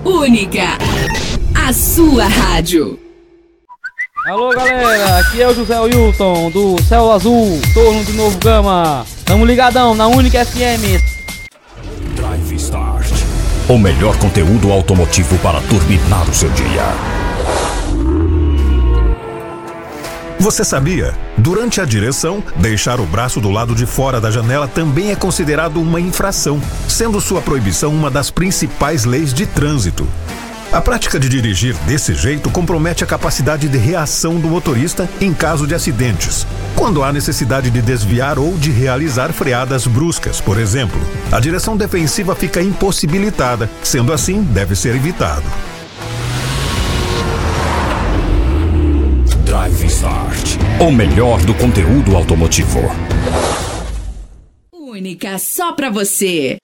Única, a sua rádio. Alô galera, aqui é o José Wilton do Céu Azul, Torno de Novo Gama. Tamo ligadão na Única FM. Drive Start, o melhor conteúdo automotivo para turbinar o seu dia. Você sabia? Durante a direção, deixar o braço do lado de fora da janela também é considerado uma infração, sendo sua proibição uma das principais leis de trânsito. A prática de dirigir desse jeito compromete a capacidade de reação do motorista em caso de acidentes, quando há necessidade de desviar ou de realizar freadas bruscas, por exemplo. A direção defensiva fica impossibilitada, sendo assim, deve ser evitado. Drive Start, o melhor do conteúdo automotivo. Única, só pra você.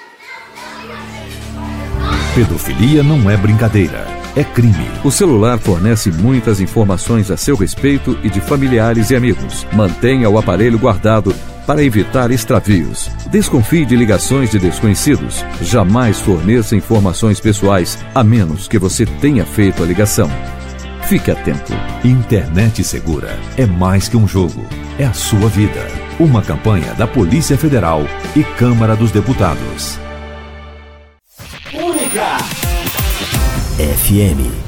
Pedofilia não é brincadeira, é crime. O celular fornece muitas informações a seu respeito e de familiares e amigos. Mantenha o aparelho guardado para evitar extravios. Desconfie de ligações de desconhecidos. Jamais forneça informações pessoais, a menos que você tenha feito a ligação. Fique atento. Internet segura é mais que um jogo, é a sua vida. Uma campanha da Polícia Federal e Câmara dos Deputados. Única FM.